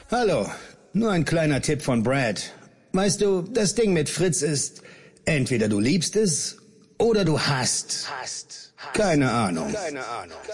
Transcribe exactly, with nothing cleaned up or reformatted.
Hallo, nur ein kleiner Tipp von Brad. Weißt du, das Ding mit Fritz ist, entweder du liebst es oder du hasst. Keine Ahnung.